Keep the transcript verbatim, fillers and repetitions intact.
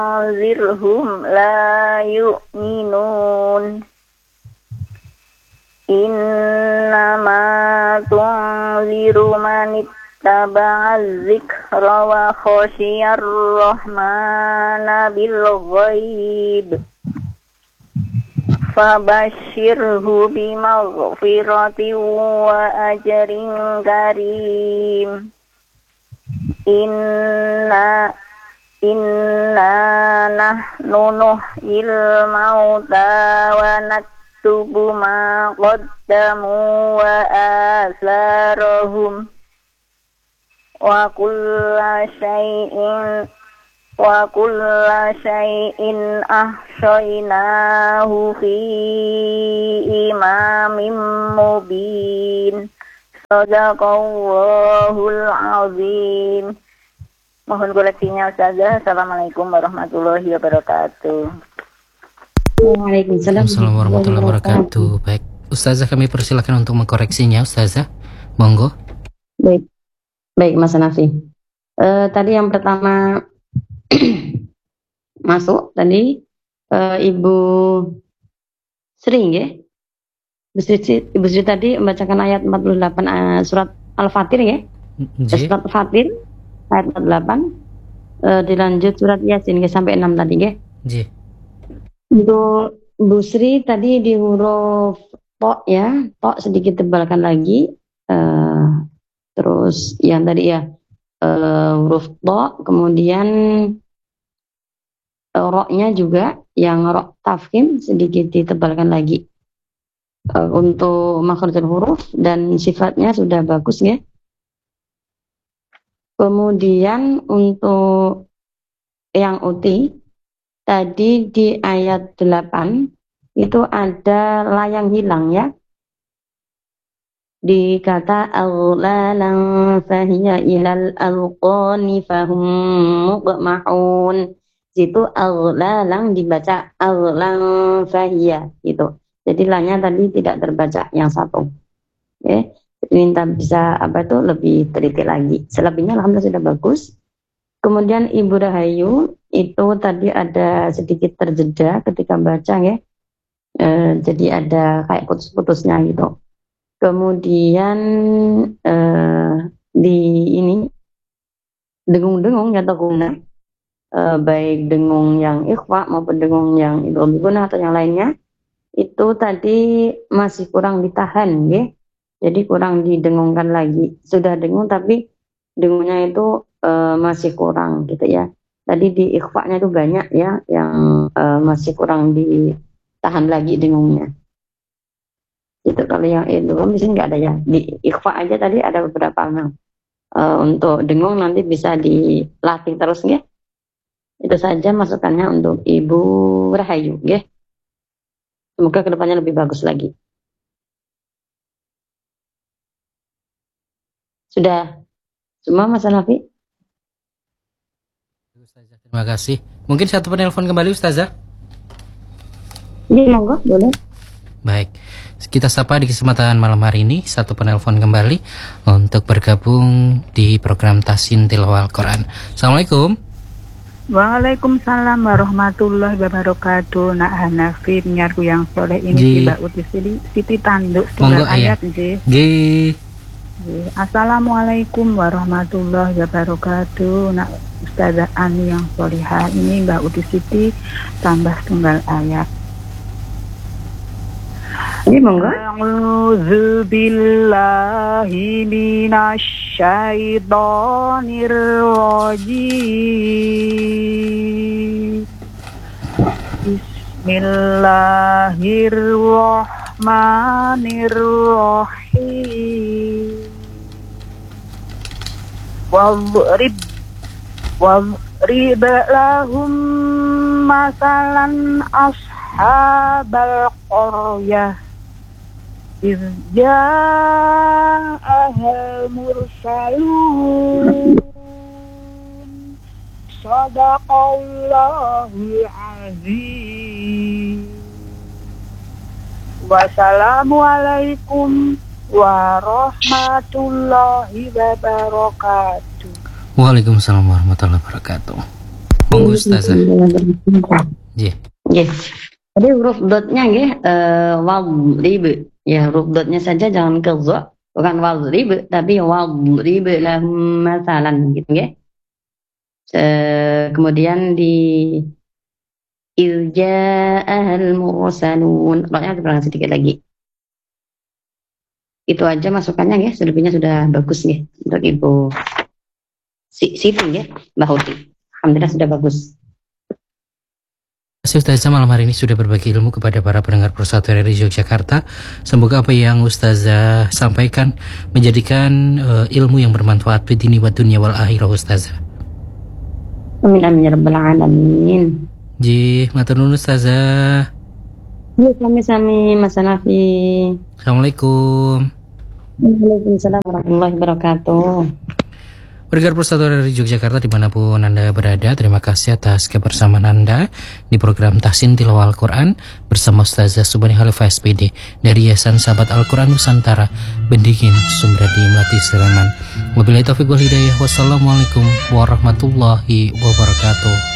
Zirhum la yu'minun. Innama tunziru man ittaba'az zikra wa khashiyar rahmana bil ghaib. Fabashshirhu bimaghfiratin wa ajrin karim. Inna Inna nahnu nuhyil mauta wa naktubu ma qaddamu wa asarahum wa kulla syai'in wa kulla syai'in ahsaynahu fi imamin mubin. Shadaqallahul azim. Mohon koreksinya Ustazah. Assalamualaikum warahmatullahi wabarakatuh. Waalaikumsalam warahmatullahi wabarakatuh. Baik, Ustazah kami persilakan untuk mengkoreksinya, Ustazah. Monggo. Baik, baik Mas Hanafi. Uh, tadi yang pertama masuk tadi uh, Ibu Sri ya. Ibu Sri, Ibu Sri tadi membacakan ayat empat puluh delapan uh, surat Al-Fatir ya. Surat Al-Fatir ayat empat puluh delapan, uh, dilanjut surat Yasin ke sampai enam tadi ya. Ji. Untuk Bu Sri tadi di huruf to ya, to sedikit tebalkan lagi, uh, terus yang tadi ya uh, huruf to, kemudian uh, ro-nya juga yang ro tafkhim sedikit ditebalkan lagi. Uh, untuk makhrajul huruf dan sifatnya sudah bagus ya. Kemudian untuk yang uti tadi di ayat delapan itu ada la yang hilang ya. Di kata aghlalan fahiya ilal alqani fahum muqmahun. Situ aghlalan dibaca aghlan fahiya gitu. Jadi la-nya tadi tidak terbaca yang satu. Ya. Minta bisa apa itu lebih teliti lagi. Selebihnya alhamdulillah sudah bagus. Kemudian Ibu Rahayu itu tadi ada sedikit terjeda ketika baca ya. E, jadi ada kayak putus-putusnya gitu. Kemudian e, di ini dengung-dengung ya guna e, baik dengung yang ikhfa maupun dengung yang idgham guna atau yang lainnya itu tadi masih kurang ditahan ya. Jadi kurang didengungkan lagi. Sudah dengung tapi dengungnya itu e, masih kurang gitu ya. Tadi di ikhfa-nya itu banyak ya yang e, masih kurang ditahan lagi dengungnya. Itu kalau yang itu di sini nggak ada ya. Di ikhfa aja tadi ada beberapa memang. E, untuk dengung nanti bisa dilatih terus ya. Itu saja masukannya untuk Ibu Rahayu ya. Semoga kedepannya lebih bagus lagi. Sudah semua Mas Hanafi? Terima kasih. Mungkin satu penelpon kembali Ustazah? Iya, monggo, boleh. Baik. Kita sapa di kesempatan malam hari ini satu penelpon kembali untuk bergabung di program Tahsin Tilawah Al-Quran. Assalamualaikum. Waalaikumsalam warahmatullahi wabarakatuh. Nak Hanafi penyiarku yang soleh ini Mbak Uti Siti Tanduk setunggal ayat nggih. Nggih. Assalamualaikum warahmatullahi wabarakatuh. Nak Ustazah Ani yang solihah ini Mbak Uti Siti tambah setunggal ayat. Ini monggo. A'udzu billahi minasyaitonir rajim. Bismillahirrahmanirrahim. Wadrib wadrib lahum masalan ashabal qaryah iz ja'ahal mursalun sadaqallahul azim. Wassalamualaikum warahmatullahi wabarakatuh. Waalaikumsalam warahmatullahi wabarakatuh. Monggo Ustazah. Nggih. Nggih. Jadi huruf dotnya nggih eh wadrib. Ya, huruf dotnya saja jangan ke dha, bukan wadrib tapi wadrib lahum masalan gitu nggih. Eh, kemudian di Ilja'ahal mursalun. Roknya diperangkat sedikit lagi. Itu aja masukannya ya, selebihnya sudah bagus nih untuk Ibu Siti ya, Mbak Huti. Alhamdulillah sudah bagus. Terima kasih Ustazah malam hari ini sudah berbagi ilmu kepada para pendengar Persatuan R R I Yogyakarta. Semoga apa yang Ustazah sampaikan menjadikan uh, ilmu yang bermanfaat di dini wa dunya wal akhirah Ustazah. Amin amin ya rabbal alamin. Ji, matur nuwun Ustazah. Ya, sami-sami Mas Hanafi. Assalamualaikum. Waalaikumsalam warahmatullahi wabarakatuh. Pendengar Persatuan R R I Yogyakarta dimanapun Anda berada, terima kasih atas kebersamaan Anda di program Tahsin Tilawah Al-Quran bersama Ustazah Subhani Khalifah S P D dari Yayasan Sahabat Al-Quran Nusantara Bendigin Sumberdi Melati Sleman. Wabillahi taufiq wal hidayah. Wassalamualaikum warahmatullahi wabarakatuh.